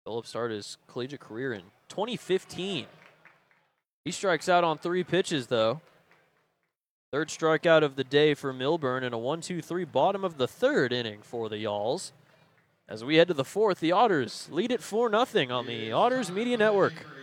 Phillips started his collegiate career in 2015. He strikes out on 3 pitches, though. Third strikeout of the day for Milburn, and a 1-2-3 bottom of the 3rd inning for the Yalls. As we head to the 4th, the Otters lead it 4-0 on the Otters Media Network.